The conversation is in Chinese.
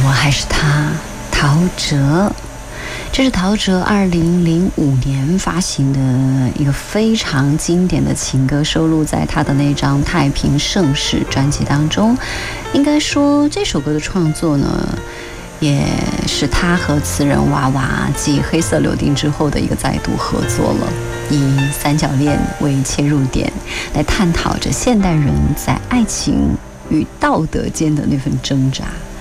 我还是他，陶喆。这是陶喆2005年发行的一个非常经典的情歌，收录在他的那张《太平盛世》专辑当中。应该说这首歌的创作呢，也是他和词人娃娃继黑色柳丁之后的一个再度合作了，以三角恋为切入点，来探讨着现代人在爱情与道德间的那份挣扎。